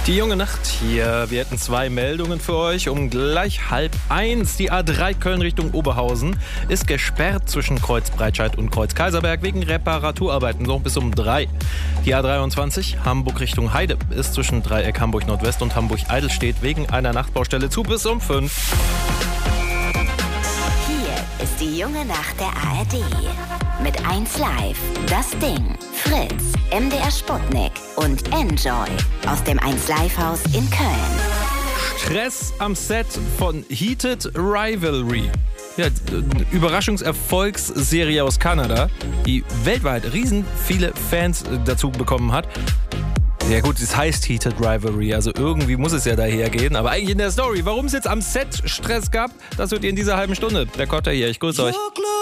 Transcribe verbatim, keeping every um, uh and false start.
Die junge Nacht hier. Wir hätten zwei Meldungen für euch. Um gleich halb eins. Die A drei Köln Richtung Oberhausen ist gesperrt zwischen Kreuz Breitscheid und Kreuz Kaiserberg wegen Reparaturarbeiten. So bis um drei. Die A dreiundzwanzig Hamburg Richtung Heide ist zwischen Dreieck Hamburg Nordwest und Hamburg Eidelstedt wegen einer Nachtbaustelle zu bis um fünf. Hier ist die junge Nacht der A R D. Mit eins Live, Das Ding, Fritz, M D R Sputnik und Enjoy aus dem eins Live Haus in Köln. Stress am Set von Heated Rivalry. Ja, eine Überraschungserfolgsserie aus Kanada, die weltweit riesen viele Fans dazu bekommen hat. Ja gut, es heißt Heated Rivalry, also irgendwie muss es ja dahergehen. Aber eigentlich in der Story, warum es jetzt am Set Stress gab, das hört ihr in dieser halben Stunde. Der Kotter hier, ich grüße euch.